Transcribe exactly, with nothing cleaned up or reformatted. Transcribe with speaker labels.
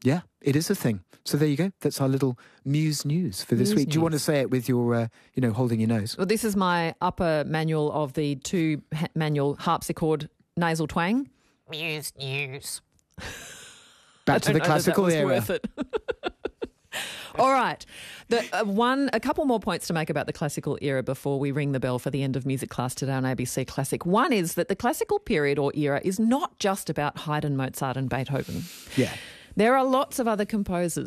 Speaker 1: Yeah, it is a thing. So there you go. That's our little Muse news for this
Speaker 2: Muse
Speaker 1: week. Do you
Speaker 2: news.
Speaker 1: want to say it with your, uh, you know, holding your nose?
Speaker 2: Well, this is my upper manual of the two ha- manual harpsichord nasal twang.
Speaker 3: Muse news.
Speaker 1: Back to the classical
Speaker 2: that was
Speaker 1: era.
Speaker 2: Worth it. All right. The, uh, one, a couple more points to make about the classical era before we ring the bell for the end of music class today on A B C Classic. One is that the classical period or era is not just about Haydn, Mozart and Beethoven.
Speaker 1: Yeah.
Speaker 2: There are lots of other composers